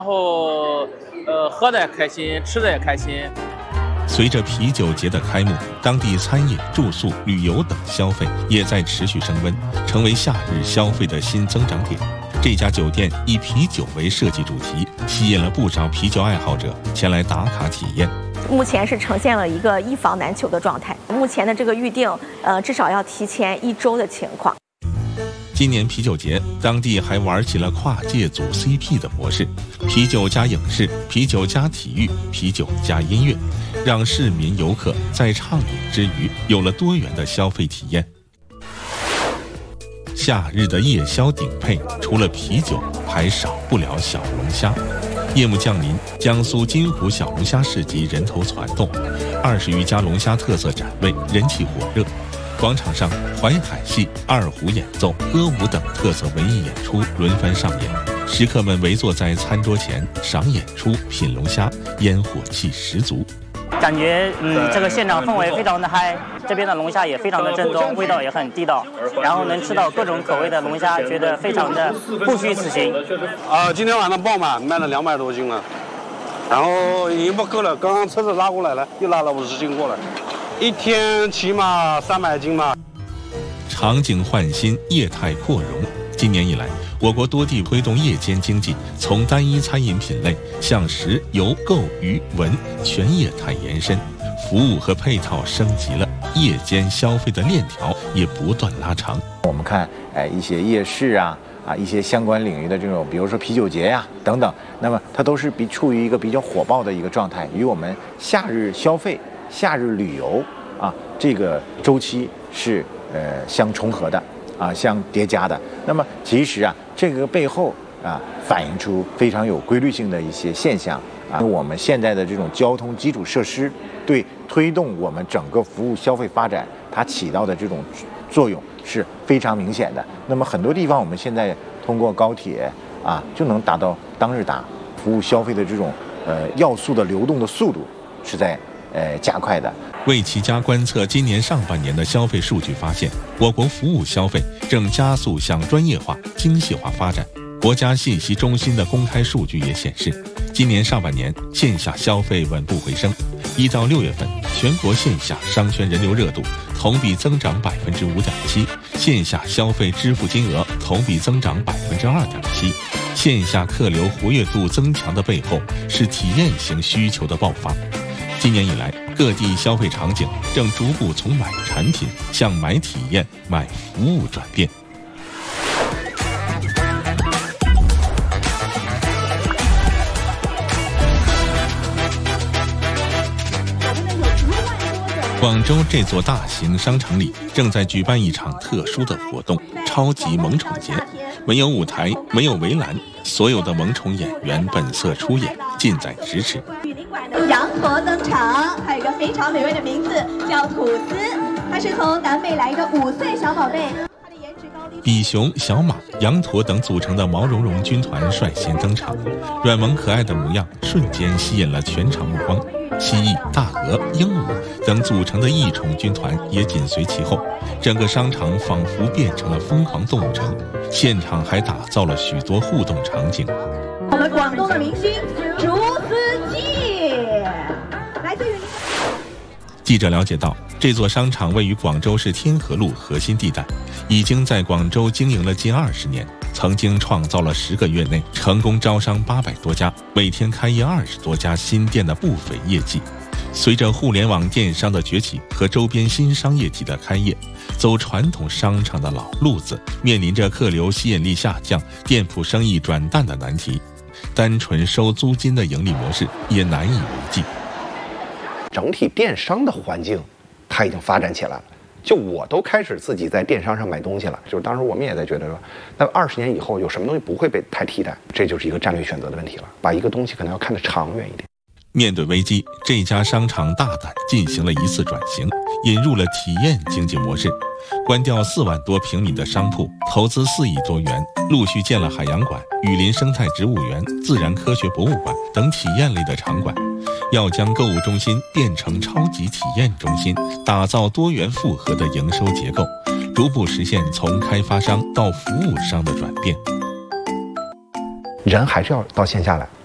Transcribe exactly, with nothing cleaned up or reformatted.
然后呃喝的也开心，吃的也开心。 随着啤酒节的开幕，当地餐饮、住宿、旅游等消费也在持续升温，成为夏日消费的新增长点。这家酒店以啤酒为设计主题，吸引了不少啤酒爱好者前来打卡体验。 目前是呈现了一个一房难求的状态，目前的这个预定，呃，至少要提前一周的情况。 今年啤酒节，当地还玩起了跨界组 C P 的模式，啤酒加影视、啤酒加体育、啤酒加音乐，让市民游客在畅饮之余有了多元的消费体验。夏日的夜宵顶配，除了啤酒，还少不了小龙虾。夜幕降临，江苏金湖小龙虾市集人头攒动，二十余家龙虾特色展位人气火热。广场上，淮海戏、二胡演奏、歌舞等特色文艺演出轮番上演，食客们围坐在餐桌前赏演出、品龙虾，烟火气十足。 感觉嗯，这个现场氛围非常的嗨，这边的龙虾也非常的正宗，味道也很地道，然后能吃到各种口味的龙虾，觉得非常的不虚此行。 啊，今天晚上爆满，卖了两百多斤了，然后已经不够了，刚刚车子拉过来了，又拉了五十斤过来，一天起码三百斤嘛。 场景焕新，业态扩容。今年以来，我国多地推动夜间经济从单一餐饮品类向食游购娱文全业态延伸，服务和配套升级了，夜间消费的链条也不断拉长。 我们看，哎，一些夜市啊，啊，一些相关领域的这种，比如说啤酒节呀、啊、等等，那么它都是比处于一个比较火爆的一个状态，与我们夏日消费、夏日旅游啊这个周期是呃相重合的。啊，相叠加的。那么其实啊，这个背后啊，反映出非常有规律性的一些现象啊。我们现在的这种交通基础设施对推动我们整个服务消费发展，它起到的这种作用是非常明显的。那么很多地方我们现在通过高铁啊，就能达到当日达，服务消费的这种呃要素的流动的速度是在呃加快的。 为齐家观测今年上半年的消费数据发现，我国服务消费正加速向专业化、精细化发展。国家信息中心的公开数据也显示，今年上半年线下消费稳步回升。一到六月份，全国线下商圈人流热度同比增长百分之五点七，线下消费支付金额同比增长百分之二点七。线下客流活跃度增强的背后，是体验型需求的爆发。今年以来，各地消费场景正逐步从买产品向买体验、买服务转变。广州这座大型商场里正在举办一场特殊的活动——超级萌宠节。没有舞台，没有围栏，所有的萌宠演员本色出演，近在咫尺。 羊驼登场，还有一个非常美味的名字叫吐司，它是从南美来的五岁小宝贝。 比熊、小马、羊驼等组成的毛茸茸军团率先登场，软萌可爱的模样瞬间吸引了全场目光。蜥蜴、大鹅、鹦鹉等组成的异宠军团也紧随其后，整个商场仿佛变成了疯狂动物城。现场还打造了许多互动场景。 我们广东的明星竹丝鸡，来自于。 记者了解到，这座商场位于广州市天河路核心地带，已经在广州经营了近二十年，曾经创造了十个月内成功招商八百多家，每天开业二十多家新店的不菲业绩。随着互联网电商的崛起和周边新商业体的开业，走传统商场的老路子面临着客流吸引力下降、店铺生意转淡的难题，单纯收租金的盈利模式也难以为继。 整体电商的环境它已经发展起来了，就我都开始自己在电商上买东西了。就是当时我们也在觉得说，那二十年以后有什么东西不会被太替代，这就是一个战略选择的问题了，把一个东西可能要看得长远一点。 面对危机，这家商场大胆进行了一次转型，引入了体验经济模式，关掉四万多平米的商铺，投资四亿多元，陆续建了海洋馆、雨林生态植物园、自然科学博物馆等体验类的场馆，要将购物中心变成超级体验中心，打造多元复合的营收结构，逐步实现从开发商到服务商的转变。 人还是要到线下来。